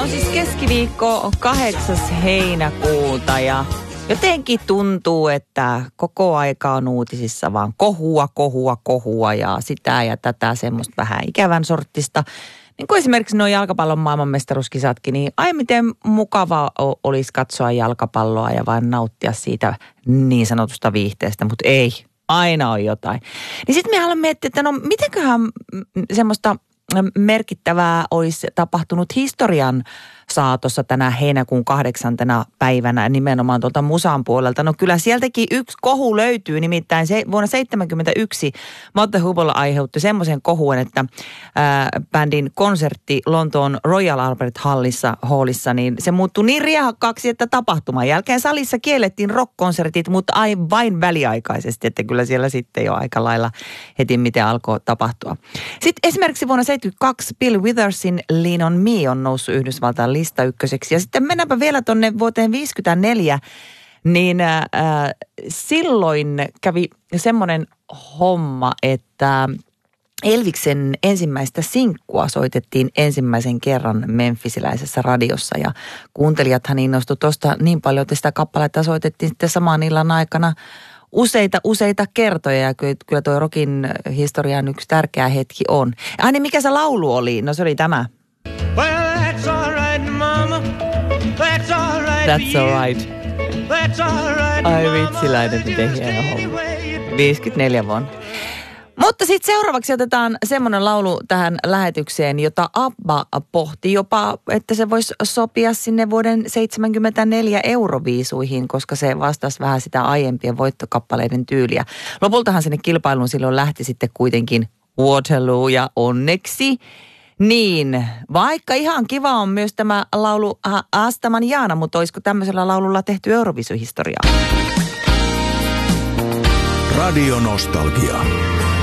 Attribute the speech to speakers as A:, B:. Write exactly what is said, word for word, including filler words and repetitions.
A: on siis keskiviikko kahdeksas heinäkuuta ja jotenkin tuntuu, että koko aika on uutisissa vaan kohua, kohua, kohua ja sitä ja tätä semmoista vähän ikävän sorttista. Niin kuin esimerkiksi nuo jalkapallon maailmanmestaruuskisatkin, niin ai miten mukava olisi katsoa jalkapalloa ja vain nauttia siitä niin sanotusta viihteestä, mutta ei, aina on jotain. Niin sitten me haluamme miettiä, että no mitenköhän semmoista merkittävää olisi tapahtunut historian saatossa tänä heinäkuun kahdeksantena päivänä nimenomaan tuolta musan puolelta. No kyllä sieltäkin yksi kohu löytyy, nimittäin se, vuonna seitsemänkymmentäyksi Mott the Hoople aiheutti semmoisen kohun, että ää, bändin konsertti Lontoon Royal Albert Hallissa, Hallissa, niin se muuttui niin riehakkaaksi, että tapahtuman jälkeen salissa kiellettiin rock-konsertit, mutta ai, vain väliaikaisesti, että kyllä siellä sitten jo aika lailla heti miten alkoi tapahtua. Sitten esimerkiksi vuonna seitsemänkymmentäkaksi Bill Withersin Lean on Me on noussut Yhdysvaltain lista ykköseksi. Ja sitten mennäänpä vielä tuonne vuoteen viisikymmentäneljä, niin äh, silloin kävi semmoinen homma, että Elviksen ensimmäistä sinkkua soitettiin ensimmäisen kerran memphisiläisessä radiossa. Ja kuuntelijathan innostui tuosta niin paljon, että sitä kappaletta soitettiin sitten saman illan aikana useita, useita kertoja. Ja kyllä, kyllä tuo rockin historian yksi tärkeä hetki on. Ai niin, mikä se laulu oli? No se oli tämä.
B: Well, that's all right, mama. That's all right.
A: That's all right.
B: That's all right.
A: Ai vitsiläinen, miten hieno homma. viisikymmentäneljä vuonna. Mutta sitten seuraavaksi otetaan semmoinen laulu tähän lähetykseen, jota ABBA pohti jopa, että se voisi sopia sinne vuoden seitsemänkymmentäneljä Euroviisuihin, koska se vastasi vähän sitä aiempien voittokappaleiden tyyliä. Lopultahan sinne kilpailuun silloin lähti sitten kuitenkin Waterloo ja onneksi. Niin, vaikka ihan kiva on myös tämä laulu Astaman Jaana, mutta olisiko tämmöisellä laululla tehty Euroviisuhistoriaa?
C: Radio Nostalgia.